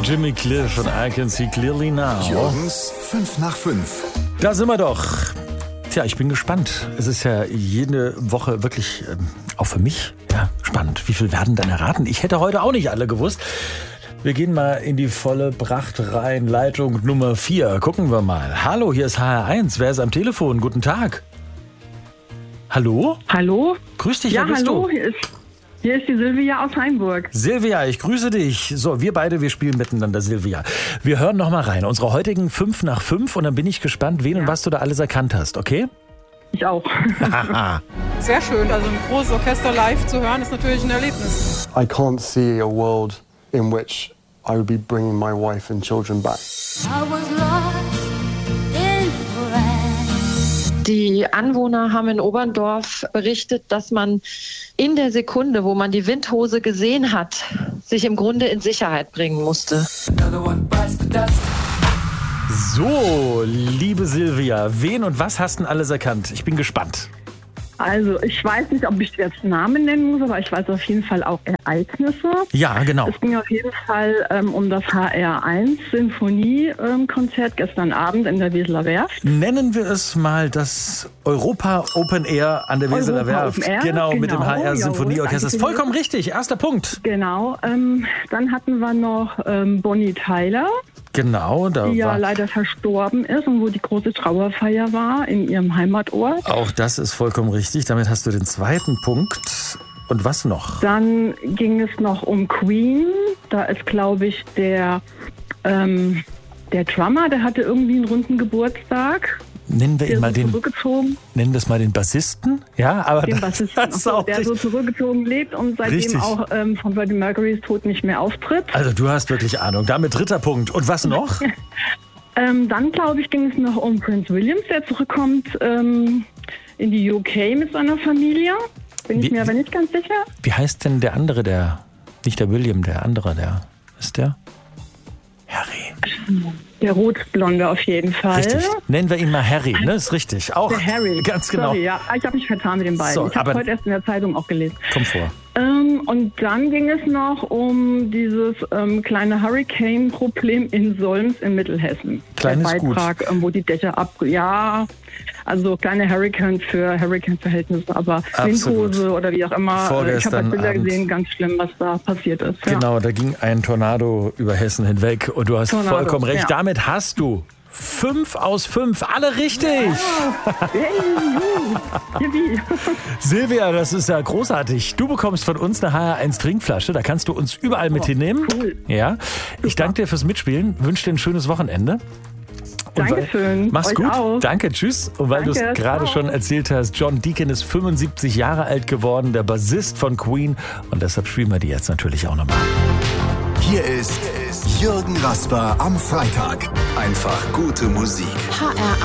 Jimmy Cliff und I Can See Clearly Now. Jürgens 5 nach 5. Da sind wir doch. Tja, ich bin gespannt. Es ist ja jede Woche wirklich, auch für mich, ja, spannend. Wie viel werden dann erraten? Ich hätte heute auch nicht alle gewusst. Wir gehen mal in die volle Pracht rein. Leitung Nummer 4. Gucken wir mal. Hallo, hier ist HR1. Wer ist am Telefon? Guten Tag. Hallo? Hallo? Grüß dich, ja, wer bist hallo, du? Hier ist die Silvia aus Heimburg. Silvia, ich grüße dich. So, wir beide, wir spielen miteinander, Silvia. Wir hören noch mal rein. Unsere heutigen 5 nach 5 und dann bin ich gespannt, wen und was du da alles erkannt hast, okay? Ich auch. Sehr schön, also ein großes Orchester live zu hören, ist natürlich ein Erlebnis. I can't see a world in which I would be bringing my wife and children back. Die Anwohner haben in Oberndorf berichtet, dass man in der Sekunde, wo man die Windhose gesehen hat, sich im Grunde in Sicherheit bringen musste. So, liebe Silvia, wen und was hast denn alles erkannt? Ich bin gespannt. Also, ich weiß nicht, ob ich jetzt Namen nennen muss, aber ich weiß auf jeden Fall auch Ereignisse. Ja, genau. Es ging auf jeden Fall um das HR1 Sinfoniekonzert gestern Abend in der Weseler Werft. Nennen wir es mal das Europa Open Air an der Weseler Werft. Genau, mit dem HR Sinfonieorchester. Ist vollkommen richtig, erster Punkt. Genau, dann hatten wir noch Bonnie Tyler. Genau, da die ja war leider verstorben ist und wo die große Trauerfeier war in ihrem Heimatort. auch das ist vollkommen richtig. Damit hast du den zweiten Punkt. Und was noch? Dann ging es noch um Queen. Da ist, glaube ich, der Drummer, der hatte irgendwie einen runden Geburtstag. Nennen wir ihn mal den, zurückgezogen. nennen wir es mal den Bassisten, ja, aber Den das Bassisten, ist auch der so zurückgezogen lebt und seitdem Richtig. auch von Freddie Mercurys Tod nicht mehr auftritt. Also du hast wirklich Ahnung. Damit dritter Punkt. Und was noch? Dann, glaube ich, ging es noch um Prince William, der zurückkommt in die UK mit seiner Familie. Bin ich mir aber nicht ganz sicher. Wie heißt denn der andere, nicht der William, der andere, der ist der? Harry. Der Rotblonde auf jeden Fall. Richtig. Nennen wir ihn mal Harry, ne? Ist richtig. Auch Der Harry. Ganz genau. Sorry, ja. Ich habe mich vertan mit den beiden. So, ich habe aber- heute erst in der Zeitung auch gelesen. Komm vor. Und dann ging es noch um dieses kleine Hurricane-Problem in Solms in Mittelhessen. Kleines Der Beitrag, wo die Dächer Ja, also kleine Hurricanes für Hurricane-Verhältnisse, aber Absolut. Windhose oder wie auch immer. Ich Vorgestern habe Bilder Abend. gesehen, ganz schlimm, was da passiert ist. Ja. Genau, da ging ein Tornado über Hessen hinweg und du hast Tornado, vollkommen recht. ja. Damit hast du 5 aus 5. Alle richtig. Hey, Yippie. Silvia, das ist ja großartig. Du bekommst von uns eine HR1 Trinkflasche. Da kannst du uns überall mit hinnehmen. cool. Ja. Ich danke dir fürs Mitspielen. Wünsche dir ein schönes Wochenende. Und Dankeschön. Mach's Euch gut. auch. Danke, tschüss. Und weil du es Danke, gerade ciao. schon erzählt hast, John Deacon ist 75 Jahre alt geworden, der Bassist von Queen. Und deshalb spielen wir die jetzt natürlich auch nochmal. Hier ist Jürgen Rasper am Freitag. Einfach gute Musik. HR